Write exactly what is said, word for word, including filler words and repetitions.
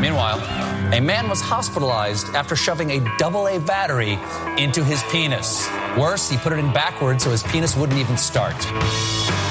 Meanwhile, a man was hospitalized after shoving a double A battery into his penis. Worse, he put it in backwards so his penis wouldn't even start.